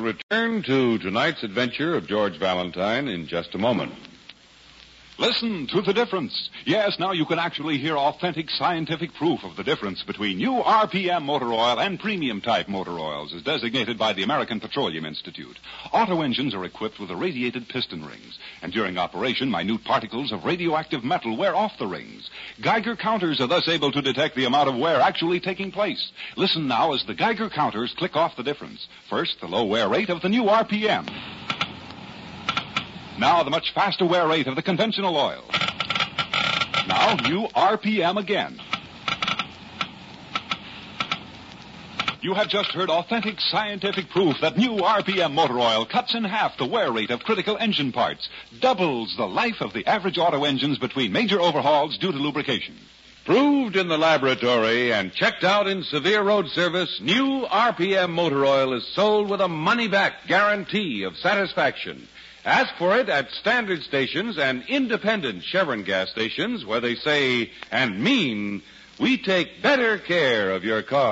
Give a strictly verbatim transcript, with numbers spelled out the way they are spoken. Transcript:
We'll return to tonight's adventure of George Valentine in just a moment. Listen to the difference. Yes, now you can actually hear authentic scientific proof of the difference between new R P M motor oil and premium-type motor oils, as designated by the American Petroleum Institute. Auto engines are equipped with irradiated piston rings, and during operation, minute particles of radioactive metal wear off the rings. Geiger counters are thus able to detect the amount of wear actually taking place. Listen now as the Geiger counters click off the difference. First, the low wear rate of the new R P M. Now the much faster wear rate of the conventional oil. Now new R P M again. You have just heard authentic scientific proof that new R P M motor oil cuts in half the wear rate of critical engine parts, doubles the life of the average auto engines between major overhauls due to lubrication. Proved in the laboratory and checked out in severe road service, new R P M motor oil is sold with a money-back guarantee of satisfaction. Ask for it at standard stations and independent Chevron gas stations where they say and mean, we take better care of your car.